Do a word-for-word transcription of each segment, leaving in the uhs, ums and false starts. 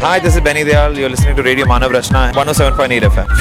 Hi, this is Benny Dayal. You're listening to Radio Manav Rachna, one oh seven point eight F M.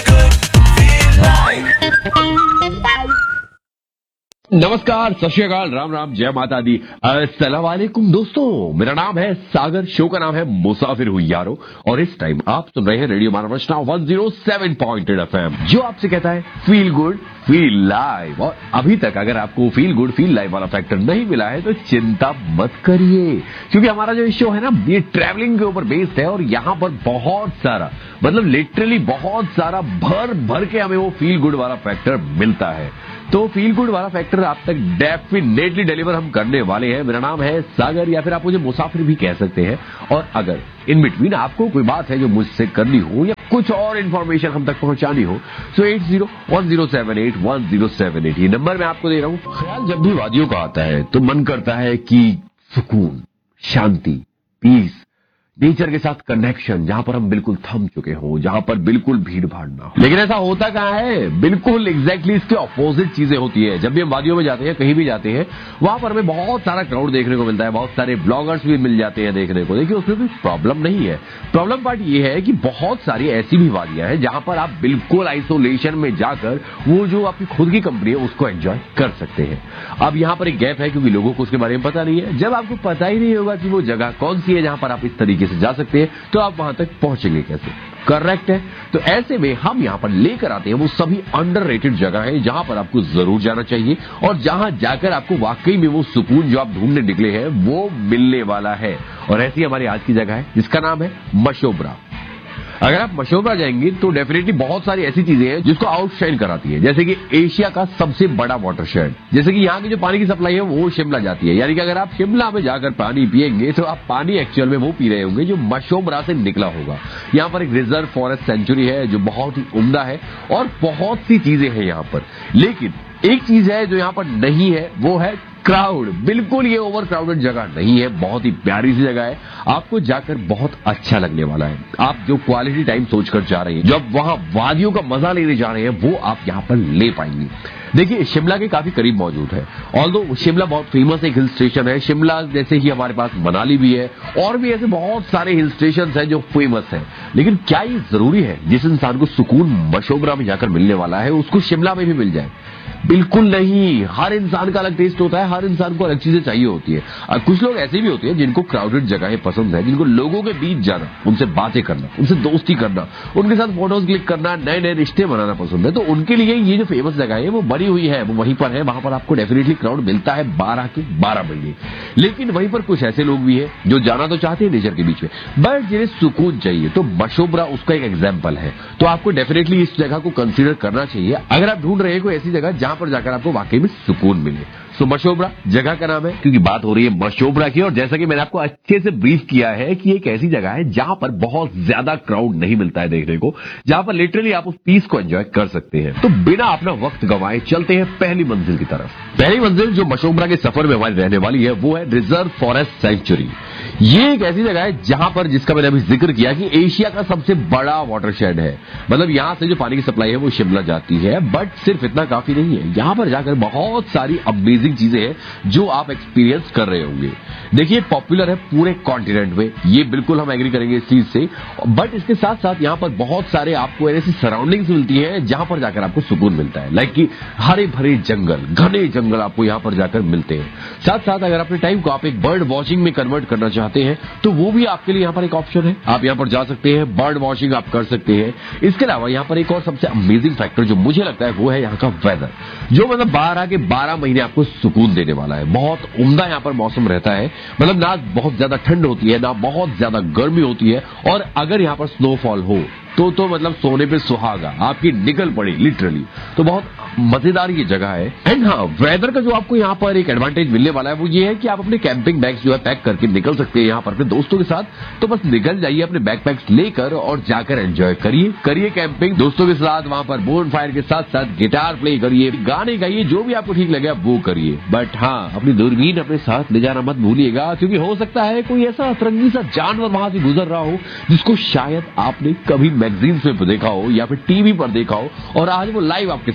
नमस्कार, सत श्री अकाल, राम राम, जय माता दी, अस्सलाम वालेकुम दोस्तों। मेरा नाम है सागर, शो का नाम है मुसाफिर हूँ यारो, और इस टाइम आप सुन रहे हैं रेडियो मानव रचना one oh seven point eight F M, जो आपसे कहता है फील गुड फील लाइव। और अभी तक अगर आपको फील गुड फील लाइव वाला फैक्टर नहीं मिला है तो चिंता मत करिए, क्योंकि हमारा जो शो है ना, ये ट्रैवलिंग के ऊपर बेस्ड है, और यहाँ पर बहुत सारा, मतलब लिटरली बहुत सारा भर भर के हमें वो फील गुड वाला फैक्टर मिलता है। तो फील गुड वाला फैक्टर आप तक डेफिनेटली डिलीवर हम करने वाले हैं। मेरा नाम है सागर, या फिर आप मुझे मुसाफिर भी कह सकते हैं। और अगर इन बिटवीन आपको कोई बात है जो मुझसे करनी हो, या कुछ और इन्फॉर्मेशन हम तक पहुंचानी हो, तो eight zero one zero seven eight one zero seven eight ये नंबर मैं आपको दे रहा हूं। ख्याल जब भी वादियों का आता है तो मन करता है कि सुकून, शांति, पीस, नेचर के साथ कनेक्शन, जहां पर हम बिल्कुल थम चुके हों, जहां पर बिल्कुल भीड़ भाड़ ना हो। लेकिन ऐसा होता कहां है? बिल्कुल एग्जैक्टली इसके ऑपोजिट चीजें होती है। जब भी हम वादियों में जाते हैं, कहीं भी जाते हैं, वहां पर हमें बहुत सारा क्राउड देखने को मिलता है, बहुत सारे ब्लॉगर्स भी मिल जाते हैं देखने को। देखिए, उसमें कोई प्रॉब्लम नहीं है। प्रॉब्लम पार्ट ये है कि बहुत सारी ऐसी भी वादियां हैं जहां पर आप बिल्कुल आइसोलेशन में जाकर वो जो आपकी खुद की कंपनी है उसको एंजॉय कर सकते हैं। अब यहाँ पर एक गैप है, क्योंकि लोगों को उसके बारे में पता नहीं है। जब आपको पता ही नहीं होगा कि वो जगह कौन सी है जहां पर आप इस तरीके से जा सकते हैं, तो आप वहां तक पहुंचेंगे कैसे? करेक्ट है। तो ऐसे में हम यहां पर लेकर आते हैं वो सभी अंडररेटेड जगह है जहां पर आपको जरूर जाना चाहिए, और जहां जाकर आपको वाकई में वो सुकून जो आप ढूंढने निकले हैं वो मिलने वाला है। और ऐसी हमारी आज की जगह है जिसका नाम है मशोबरा। अगर आप मशोबरा जाएंगे तो डेफिनेटली बहुत सारी ऐसी चीजें हैं जिसको आउटशाइन कराती है, जैसे कि एशिया का सबसे बड़ा वाटरशेड। जैसे कि यहाँ की जो पानी की सप्लाई है वो शिमला जाती है, यानी कि अगर आप शिमला में जाकर पानी पिएंगे तो आप पानी एक्चुअल में वो पी रहे होंगे जो मशोबरा से निकला होगा। यहाँ पर एक रिजर्व फॉरेस्ट सेंचुरी है जो बहुत ही उम्दा है, और बहुत सी चीजें हैं यहाँ पर। लेकिन एक चीज है जो यहाँ पर नहीं है, वो है क्राउड। बिल्कुल ये ओवर क्राउडेड जगह नहीं है, बहुत ही प्यारी सी जगह है, आपको जाकर बहुत अच्छा लगने वाला है। आप जो क्वालिटी टाइम सोचकर जा रहे हैं, जब वहां वादियों का मजा लेने जा रहे हैं, वो आप यहां पर ले पाएंगे। देखिए, शिमला के काफी करीब मौजूद है। ऑल्दो शिमला बहुत फेमस एक हिल स्टेशन है, शिमला जैसे ही हमारे पास मनाली भी है, और भी ऐसे बहुत सारे हिल स्टेशन हैं जो फेमस हैं। लेकिन क्या ये जरूरी है जिस इंसान को सुकून मशोबरा में जाकर मिलने वाला है उसको शिमला में भी मिल जाए? बिल्कुल नहीं। हर इंसान का अलग टेस्ट होता है, हर इंसान को अलग चीजें चाहिए होती है। और कुछ लोग ऐसे भी होते हैं जिनको क्राउडेड जगहें पसंद है, जिनको लोगों के बीच जाना, उनसे बातें करना, उनसे दोस्ती करना, उनके साथ फोटोज क्लिक करना, नए नए रिश्ते बनाना पसंद है। तो उनके लिए ये जो फेमस जगह है वो बनी हुई है, वो वहीं पर है, वहां पर आपको डेफिनेटली क्राउड मिलता है बारह के बारह महीने। लेकिन वहीं पर कुछ ऐसे लोग भी है जो जाना तो चाहते हैं नेचर के बीच में, बट जिन्हें सुकून चाहिए। तो मशोबरा उसका एक एग्जाम्पल है। तो आपको डेफिनेटली इस जगह को कंसिडर करना चाहिए अगर आप ढूंढ रहे हैं कोई ऐसी जगह जहां पर जाकर आपको वाकई में सुकून मिले। सो मशोबरा जगह का नाम है, क्योंकि बात हो रही है मशोबरा की। और जैसा कि मैंने आपको अच्छे से ब्रीफ किया है कि एक ऐसी जगह है जहां पर बहुत ज्यादा क्राउड नहीं मिलता है देखने को, जहां पर लिटरली आप उस पीस को एंजॉय कर सकते हैं। तो बिना अपना वक्त गंवाए चलते हैं पहली मंजिल की तरफ। पहली मंजिल जो मशोबरा के सफर में हमारी रहने वाली है वो है रिजर्व फॉरेस्ट सेंचुरी। ये एक ऐसी जगह है जहां पर, जिसका मैंने अभी जिक्र किया कि एशिया का सबसे बड़ा वाटरशेड है। मतलब यहां से जो पानी की सप्लाई है वो शिमला जाती है, बट सिर्फ इतना काफी नहीं है। यहां पर जाकर बहुत सारी अमेजिंग चीजें हैं जो आप एक्सपीरियंस कर रहे होंगे। देखिए, पॉपुलर है पूरे कॉन्टिनेंट में, ये बिल्कुल हम एग्री करेंगे इस चीज से। बट इसके साथ साथ यहां पर बहुत सारे आपको ऐसी सराउंडिंग्स मिलती है जहां पर जाकर आपको सुकून मिलता है। लाइक कि हरे भरे जंगल, घने जंगल आपको यहां पर जाकर मिलते हैं। साथ साथ अगर अपने टाइम को आप एक बर्ड वॉचिंग में कन्वर्ट करना चाहते हैं तो वो भी आपके लिए यहां पर एक ऑप्शन है। आप यहां पर जा सकते हैं, बर्ड वॉचिंग आप कर सकते हैं। इसके अलावा यहां पर एक और सबसे अमेजिंग फैक्टर जो मुझे लगता है वो है यहां का वेदर, जो मतलब बारह के बारह महीने आपको सुकून देने वाला है। बहुत उम्दा यहां पर मौसम रहता है, मतलब ना बहुत ज्यादा ठंड होती है, ना बहुत ज्यादा गर्मी होती है। और अगर यहां पर स्नोफॉल हो तो तो मतलब सोने पे सुहागा आपकी निकल पड़ी लिटरली। तो बहुत मजेदार ये जगह है। एंड हाँ, वेदर का जो आपको यहाँ पर एक एडवांटेज मिलने वाला है वो ये है कि आप अपने कैंपिंग बैग्स जो है पैक करके निकल सकते हैं यहाँ पर अपने दोस्तों के साथ। तो बस निकल जाइए अपने बैकपैक्स लेकर और जाकर एंजॉय करिए करिए कैंपिंग दोस्तों के साथ। वहां पर बोन फायर के साथ साथ गिटार प्ले करिए, गाने गाइए, जो भी आपको ठीक लगे वो करिए। बट हाँ, अपनी दूरबीन अपने साथ ले जाना मत भूलिएगा, क्योंकि हो सकता है कोई ऐसा अतरंगी सा जानवर वहां से गुजर रहा हो जिसको शायद आपने कभी मैगजीन्स में देखा हो या फिर टीवी पर देखा हो, और आज वो लाइव आपके सामने है।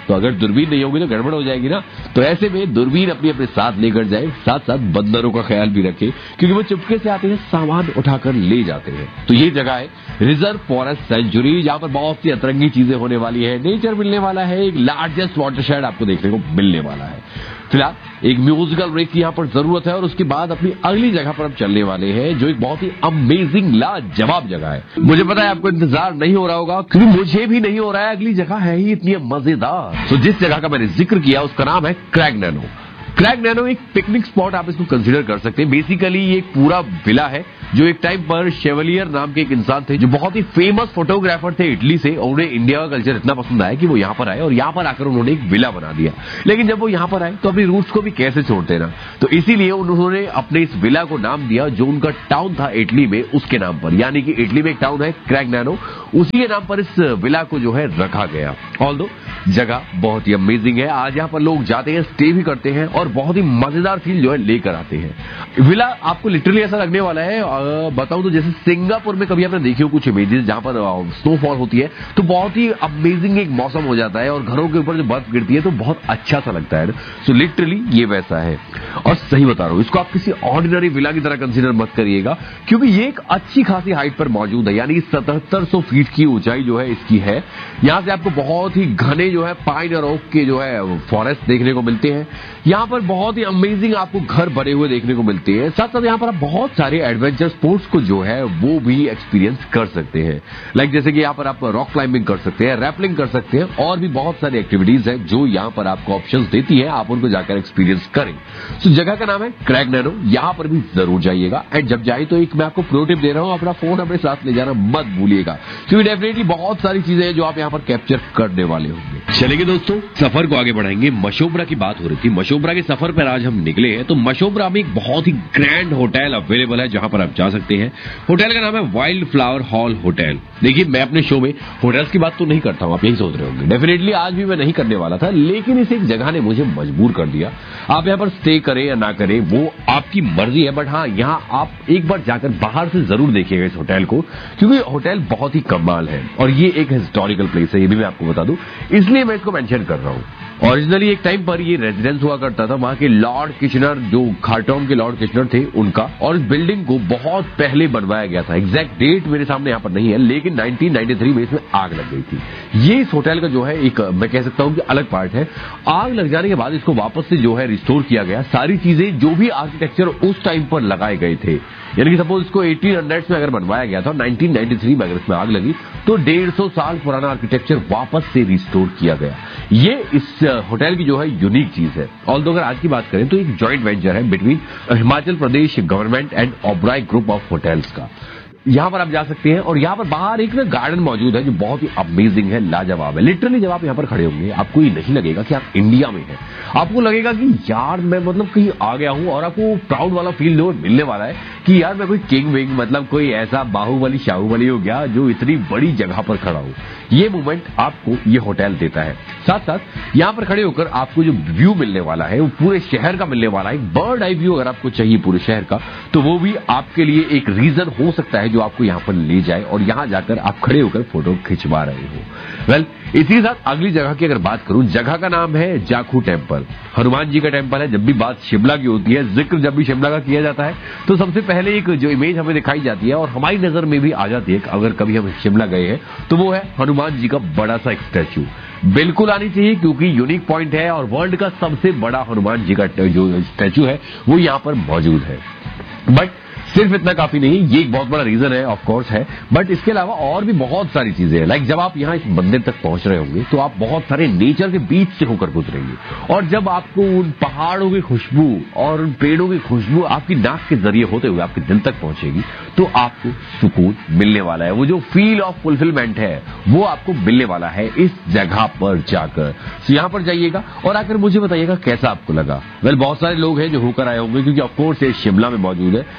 तो अगर दूरबीन नहीं होगी तो गड़बड़ हो जाएगी ना। तो ऐसे में दूरबीन अपनी अपने साथ लेकर जाए, साथ साथ बंदरों का ख्याल भी रखे क्योंकि वो चुपके से आते हैं, सामान उठाकर ले जाते हैं। तो ये जगह है रिजर्व फॉरेस्ट सेंचुरी, जहां पर बहुत सी अतरंगी चीजें होने वाली है, नेचर मिलने वाला है, एक लार्जेस्ट वाटरशेड आपको देखने को मिलने वाला है। फिलहाल एक म्यूजिकल ब्रेक की यहाँ पर जरूरत है और उसके बाद अपनी अगली जगह पर हम चलने वाले हैं जो एक बहुत ही अमेजिंग लाजवाब जगह है। मुझे पता है आपको इंतजार नहीं हो रहा होगा क्योंकि मुझे भी नहीं हो रहा है, अगली जगह है ही इतनी मजेदार। तो जिस जगह का मैंने जिक्र किया उसका नाम है क्रैग नैनो। क्रैग नैनो एक पिकनिक स्पॉट आप इसको कंसीडर कर सकते हैं। बेसिकली ये एक पूरा विला है जो एक टाइम पर शेवलियर नाम के एक इंसान थे जो बहुत ही फेमस फोटोग्राफर थे इटली से, और उन्हें इंडिया का कल्चर इतना पसंद आया कि वो यहाँ पर आए और यहाँ पर आकर उन्होंने एक विला बना दिया। लेकिन जब वो यहाँ पर आए तो अपनी रूट्स को भी कैसे छोड़ते ना, तो इसीलिए उन्होंने अपने इस विला को नाम दिया जो उनका टाउन था इटली में उसके नाम पर, यानी कि इटली में एक टाउन है क्रैग नैनो, उसी के नाम पर इस विला को जो है रखा गया। ऑल्दो जगह बहुत ही अमेजिंग है, आज यहाँ पर लोग जाते हैं, स्टे भी करते हैं और बहुत ही मजेदार फील जो है लेकर आते हैं। विला आपको लिटरली ऐसा लगने वाला है, बताऊं तो जैसे सिंगापुर में कभी आपने देखी हो कुछ इमेजेस जहां पर स्नोफॉल होती है तो बहुत ही अमेजिंग एक मौसम हो जाता है और घरों के ऊपर जो बर्फ गिरती है तो बहुत अच्छा सा लगता है। सो लिटरली ये वैसा है और सही बता रहा हूं, इसको आप किसी ऑर्डिनरी विला की तरह कंसीडर मत करिएगा क्योंकि ये एक अच्छी खासी हाइट पर मौजूद है, यानी सतहत्तर सौ फीट की ऊंचाई जो है इसकी है। यहां से आपको बहुत ही घने जो है पाइन और ओक के जो है फॉरेस्ट देखने को मिलते हैं। यहाँ पर बहुत ही अमेजिंग आपको घर बने हुए देखने को मिलते हैं, साथ साथ यहाँ पर आप बहुत सारे एडवेंचर स्पोर्ट्स को जो है वो भी एक्सपीरियंस कर सकते हैं। लाइक जैसे कि यहाँ पर आप रॉक क्लाइंबिंग कर सकते हैं, रैपलिंग कर सकते हैं और भी बहुत सारी एक्टिविटीज हैं जो यहाँ पर आपको ऑप्शंस देती है, आप उनको जाकर एक्सपीरियंस करें। तो जगह का नाम है क्रैग नैनो, यहाँ पर भी जरूर जाइएगा। एंड जब जाए तो एक मैं आपको प्रो टिप दे रहा हूँ, अपना फोन अपने साथ ले जाना मत भूलिएगा क्योंकि डेफिनेटली बहुत सारी चीजें हैं जो आप यहाँ पर कैप्चर करने वाले होंगे। चलेंगे दोस्तों, सफर को आगे बढ़ाएंगे। मशोबरा की बात हो रही थी, मशोबरा के सफर पर आज हम निकले हैं। तो मशोबरा में एक बहुत ही ग्रैंड होटल अवेलेबल है जहां पर आप जा सकते हैं। होटल का नाम है वाइल्ड फ्लावर हॉल होटल। देखिए मैं अपने शो में होटल्स की बात तो नहीं करता हूं, आप यही सोच रहे होंगे। डेफिनेटली आज भी मैं नहीं करने वाला था, लेकिन इस एक जगह ने मुझे मजबूर कर दिया। आप यहाँ पर स्टे करें या ना करें वो आपकी मर्जी है, बट हाँ यहाँ आप एक बार जाकर बाहर से जरूर देखिएगा इस होटल को क्योंकि होटल बहुत ही कमाल है और ये एक हिस्टोरिकल प्लेस है, ये भी मैं आपको बता दूं, इसलिए मैं इसको मेंशन कर रहा हूं। ओरिजिनली एक टाइम पर ये रेजिडेंस हुआ करता था वहां के लॉर्ड किचनर, जो खारटॉम के लॉर्ड किचनर थे उनका, और इस बिल्डिंग को बहुत पहले बनवाया गया था। एग्जैक्ट डेट मेरे सामने यहाँ पर नहीं है, लेकिन नाइनटीन नाइंटी थ्री में इसमें आग लग गई थी। ये इस होटल का जो है एक मैं कह सकता हूँ कि अलग पार्ट है। आग लग जाने के बाद इसको वापस से जो है रिस्टोर किया गया, सारी चीजें जो भी आर्किटेक्चर उस टाइम पर लगाए गए थे, यानी कि सपोज इसको एटीन हंड्रेड्स में अगर बनवाया गया था, नाइनटीन नाइंटी थ्री में अगर इसमें आग लगी तो डेढ़ सौ साल पुराना आर्किटेक्चर वापस से रिस्टोर किया गया। ये इस होटल की जो है यूनिक चीज है। ऑल्दो अगर आज की बात करें तो एक जॉइंट वेंचर है between Himachal Pradesh government and Oberoi group of hotels का। यहाँ पर आप जा सकते हैं और यहाँ पर बाहर एक ना गार्डन मौजूद है जो बहुत ही अमेजिंग है, लाजवाब है। लिटरली जब आप यहाँ पर खड़े होंगे आपको ये नहीं लगेगा कि आप इंडिया में हैं, आपको लगेगा कि यार मैं मतलब कहीं आ गया हूँ और आपको प्राउड वाला फील जो मिलने वाला है कि यार मैं कोई किंग विंग मतलब कोई ऐसा बाहुबली शाहुबली हो गया जो इतनी बड़ी जगह पर खड़ा हूँ। ये मूवमेंट आपको ये होटल देता है। साथ साथ यहाँ पर खड़े होकर आपको जो व्यू मिलने वाला है वो पूरे शहर का मिलने वाला है। एक बर्ड आई व्यू अगर आपको चाहिए पूरे शहर का तो वो भी आपके लिए एक रीजन हो सकता है जो आपको यहाँ पर ले जाए और यहाँ जाकर आप खड़े होकर फोटो खिंचवा रहे हो। वेल इसी के साथ अगली जगह की अगर बात करूं, जगह का नाम है जाखू टेम्पल। हनुमान जी का टेम्पल है। जब भी बात शिमला की होती है, जिक्र जब भी शिमला का किया जाता है तो सबसे पहले एक जो इमेज हमें दिखाई जाती है और हमारी नजर में भी आ जाती है अगर कभी हम शिमला गए हैं तो वो है हनुमान जी का बड़ा सा एक स्टैच्यू। बिल्कुल आनी चाहिए क्योंकि यूनिक पॉइंट है और वर्ल्ड का सबसे बड़ा हनुमान जी का जो स्टैच्यू है वो यहाँ पर मौजूद है। बट सिर्फ इतना काफी नहीं, ये एक बहुत बड़ा रीजन है, ऑफ कोर्स है, बट इसके अलावा और भी बहुत सारी चीजें हैं। लाइक जब आप यहाँ इस मंदिर तक पहुंच रहे होंगे तो आप बहुत सारे नेचर के बीच से होकर गुजरेंगे और जब आपको उन पहाड़ों की खुशबू और उन पेड़ों की खुशबू आपकी नाक के जरिए होते हुए आपके दिल तक पहुंचेगी तो आपको सुकून मिलने वाला है। वो जो फील ऑफ फुलफिलमेंट है वो आपको मिलने वाला है इस जगह पर जाकर। तो यहाँ पर जाइएगा और आकर मुझे बताइएगा कैसा आपको लगा। वेल बहुत सारे लोग हैं जो होकर आए होंगे क्योंकि ऑफकोर्स ये शिमला में मौजूद है। जाइए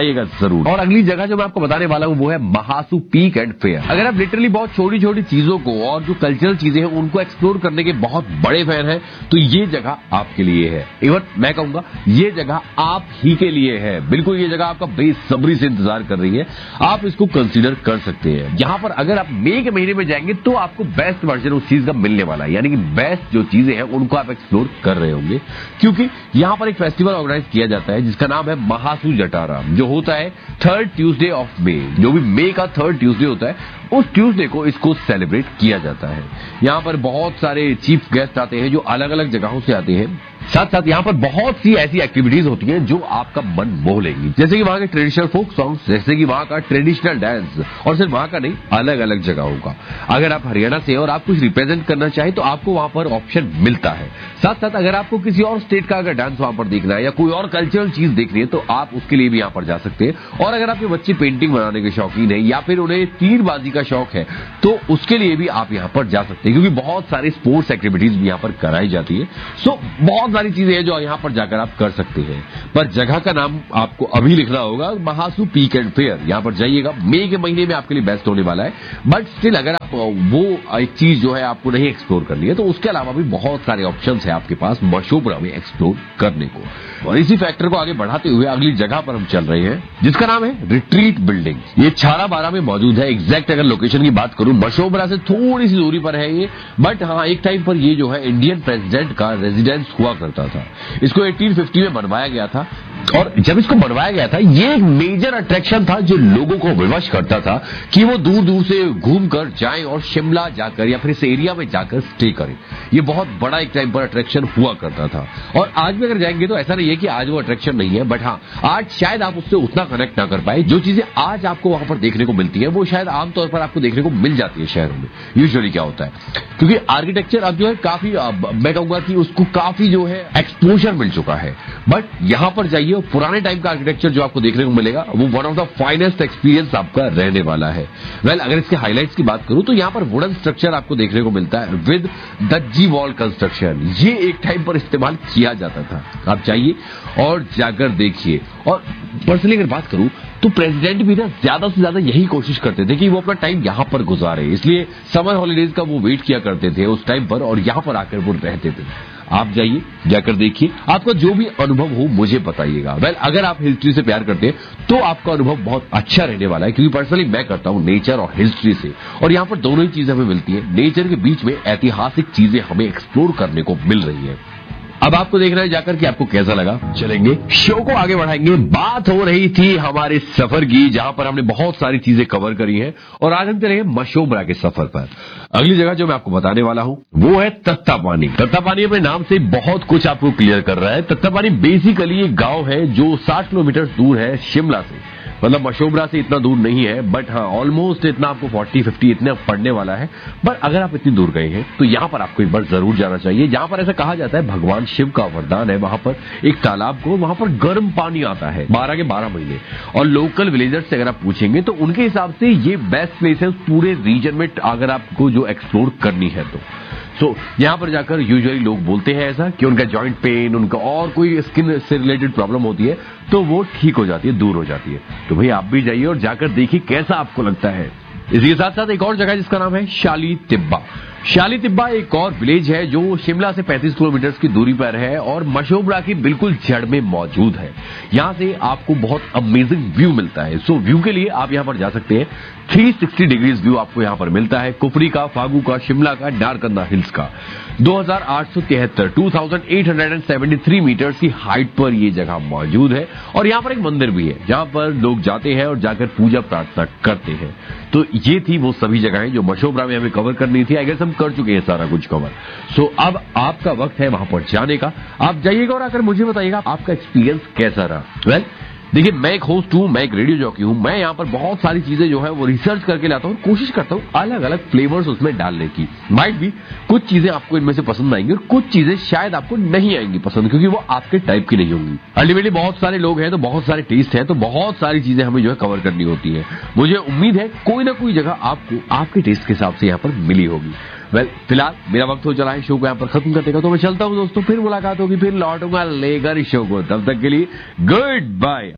जाइएगा जरूर। और अगली जगह जो मैं आपको बताने वाला हूँ वो है महासू पीक एंड फेयर। अगर आप लिटरली बहुत छोटी छोटी चीजों को और जो कल्चरल चीजें हैं उनको एक्सप्लोर करने के बहुत बड़े फैन हैं तो ये जगह आपके लिए है। इवन मैं कहूंगा ये जगह आप ही के लिए है। बिल्कुल ये जगह आपका बेसब्री से इंतजार कर रही है, आप इसको कंसीडर कर सकते हैं। यहाँ पर अगर आप मई के महीने में जाएंगे तो आपको बेस्ट वर्जन उस चीज का मिलने वाला है, यानी कि बेस्ट जो चीजें हैं उनको आप एक्सप्लोर कर रहे होंगे, क्योंकि यहाँ पर एक फेस्टिवल ऑर्गेनाइज किया जाता है जिसका नाम है महासू जटारा, जो होता है थर्ड ट्यूसडे ऑफ मे। जो भी मई का थर्ड ट्यूसडे होता है उस ट्यूसडे को इसको सेलिब्रेट किया जाता है। यहाँ पर बहुत सारे चीफ गेस्ट आते हैं जो अलग अलग जगहों से आते हैं। साथ साथ यहाँ पर बहुत सी ऐसी एक्टिविटीज होती हैं जो आपका मन मोह लेंगी, जैसे कि वहां के ट्रेडिशनल फोक सॉन्ग्स, जैसे कि वहां का ट्रेडिशनल डांस, और सिर्फ वहां का नहीं अलग अलग जगहों का। अगर आप हरियाणा से और आप कुछ रिप्रेजेंट करना चाहें तो आपको वहां पर ऑप्शन मिलता है। साथ साथ अगर आपको किसी और स्टेट का अगर डांस वहां पर देखना है या कोई और कल्चरल चीज देखनी है तो आप उसके लिए भी यहाँ पर जा सकते हैं। और अगर आपके बच्चे पेंटिंग बनाने के शौकीन है या फिर उन्हें तीरबाजी का शौक है तो उसके लिए भी आप यहाँ पर जा सकते हैं, क्योंकि बहुत सारी स्पोर्ट्स एक्टिविटीज भी यहाँ पर कराई जाती है। सो बहुत सारी चीजें हैं जो यहाँ पर जाकर आप कर सकते हैं। पर जगह का नाम आपको अभी लिखना होगा, महासू पीक एंड फेयर। यहाँ पर जाइएगा, मई के महीने में आपके लिए बेस्ट होने वाला है। बट स्टिल अगर आप वो एक चीज जो है आपको नहीं एक्सप्लोर करनी है तो उसके अलावा भी बहुत सारे ऑप्शंस है आपके पास मशोबरा में एक्सप्लोर करने को। और इसी फैक्टर को आगे बढ़ाते हुए अगली जगह पर हम चल रहे हैं जिसका नाम है रिट्रीट बिल्डिंग। ये छारा बारा में मौजूद है। एग्जैक्ट अगर लोकेशन की बात करूं मशोबरा से थोड़ी सी दूरी पर है ये, बट हाँ एक टाइम पर ये जो है इंडियन प्रेसिडेंट का रेजिडेंस हुआ करता था। इसको अठारह सौ पचास में बनवाया गया था और जब इसको बनवाया गया था ये एक मेजर अट्रैक्शन था जो लोगों को विवश करता था कि वो दूर दूर से घूमकर जाएं और शिमला जाकर या फिर इस एरिया में जाकर स्टे करें। ये बहुत बड़ा एक टाइम पर अट्रैक्शन हुआ करता था और आज भी अगर जाएंगे तो ऐसा नहीं है कि आज वो अट्रैक्शन नहीं है, बट हाँ आज शायद आप उससे उतना कनेक्ट ना कर पाए। जो चीजें आज आपको वहां पर देखने को मिलती है वो शायद आमतौर पर आपको देखने को मिल जाती है शहरों में। यूजुअली क्या होता है, क्योंकि आर्किटेक्चर अब जो है काफी, मैं कहूंगा कि उसको काफी जो है एक्सपोजर मिल चुका है। बट यहां पर जाइए पुराने टाइम का आर्किटेक्चर जो आपको देखने को मिलेगा वो one of the finest experience आपका रहने वाला है। वेल well, अगर इसके हाइलाइट्स की बात करूं तो यहां पर वुडन स्ट्रक्चर आपको देखने को मिलता है विद दज्जी वॉल कंस्ट्रक्शन। ये एक टाइम पर इस्तेमाल किया जाता था। आप जाइए और जाकर देखिए। और पर्सनली अगर बात करूं तो प्रेसिडेंट भी ना ज्यादा से ज्यादा यही कोशिश करते थे कि वो अपना टाइम यहां पर गुजारे, इसलिए समर हॉलीडेज का वो वेट किया करते थे उस टाइम पर और यहां पर आकर वो रहते थे। आप जाइए, जाकर देखिए, आपका जो भी अनुभव हो मुझे बताइएगा। वेल well, अगर आप हिस्ट्री से प्यार करते हैं तो आपका अनुभव बहुत अच्छा रहने वाला है, क्योंकि पर्सनली मैं करता हूं नेचर और हिस्ट्री से, और यहां पर दोनों ही चीजें हमें मिलती है। नेचर के बीच में ऐतिहासिक चीजें हमें एक्सप्लोर करने को मिल रही है। अब आपको देखना है जाकर कि आपको कैसा लगा। चलेंगे शो को आगे बढ़ाएंगे। बात हो रही थी हमारे सफर की जहां पर हमने बहुत सारी चीजें कवर करी हैं और आज हम चलेंगे मशोबरा के सफर पर। अगली जगह जो मैं आपको बताने वाला हूं वो है तत्तापानी। तत्तापानी अपने नाम से बहुत कुछ आपको क्लियर कर रहा है। तत्तापानी बेसिकली एक गांव है जो साठ किलोमीटर दूर है शिमला से, मतलब मशोबरा से इतना दूर नहीं है, बट हाँ ऑलमोस्ट इतना आपको चालीस पचास इतना पड़ने वाला है। बट अगर आप इतनी दूर गए हैं तो यहां पर आपको एक बार जरूर जाना चाहिए। जहां पर ऐसा कहा जाता है भगवान शिव का वरदान है, वहां पर एक तालाब को, वहां पर गर्म पानी आता है बारह के बारह महीने। और लोकल विलेजर्स से अगर आप पूछेंगे तो उनके हिसाब से ये बेस्ट प्लेस है पूरे रीजन में अगर आपको जो एक्सप्लोर करनी है तो। सो so, यहां पर जाकर यूजुअली लोग बोलते हैं ऐसा कि उनका जॉइंट पेन, उनका और कोई स्किन से रिलेटेड प्रॉब्लम होती है तो वो ठीक हो जाती है, दूर हो जाती है। तो भाई आप भी जाइए और जाकर देखिए कैसा आपको लगता है। इसी के साथ साथ एक और जगह जिसका नाम है शाली तिब्बा। शाली तिब्बा एक और विलेज है जो शिमला से पैंतीस किलोमीटर की दूरी पर है और मशोबरा की बिल्कुल जड़ में मौजूद है। यहां से आपको बहुत अमेजिंग व्यू मिलता है। सो व्यू के लिए आप यहां पर जा सकते हैं। तीन सौ साठ डिग्रीज व्यू आपको यहां पर मिलता है, कुफरी का, फागू का, शिमला का, नारकंदा हिल्स का। दो हज़ार आठ सौ तिहत्तर two thousand eight hundred seventy three metre की हाइट पर यह जगह मौजूद है और यहां पर एक मंदिर भी है जहां पर लोग जाते हैं और जाकर पूजा प्रार्थना करते हैं। तो ये थी वो सभी जगहें जो मशोबरा में हमें कवर करनी थी। आई गेस हम कर चुके हैं सारा कुछ कवर। सो so, अब आपका वक्त है वहां पर जाने का। आप जाइएगा और आकर मुझे बताइएगा आपका एक्सपीरियंस कैसा रहा। वेल well, देखिए मैं एक होस्ट हूं, मैं एक रेडियो जॉकी हूं। मैं यहां पर बहुत सारी चीजें जो है वो रिसर्च करके लाता हूं, कोशिश करता हूं अलग अलग फ्लेवर्स उसमें डालने की। माइट भी कुछ चीजें आपको इनमें से पसंद आएंगी और कुछ चीजें शायद आपको नहीं आएंगी पसंद, क्योंकि वो आपके टाइप की नहीं होंगी। अल्टीमेटली बहुत सारे लोग हैं तो बहुत सारे टेस्ट हैं, तो बहुत सारी चीजें हमें जो है कवर करनी होती है। मुझे उम्मीद है कोई ना कोई जगह आपको आपके टेस्ट के हिसाब से यहाँ पर मिली होगी। वेल well, फिलहाल मेरा वक्त हो चला है शो को यहाँ पर खत्म करने का, तो मैं चलता हूँ दोस्तों। फिर मुलाकात होगी, फिर लौटूंगा लेकर शो को। तब तक के लिए गुड बाय।